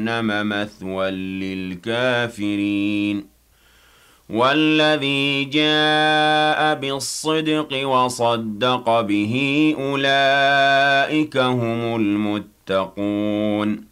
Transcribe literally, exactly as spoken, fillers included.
مثوى للكافرين والذي جاء بالصدق وصدق به أولئك هم المتقون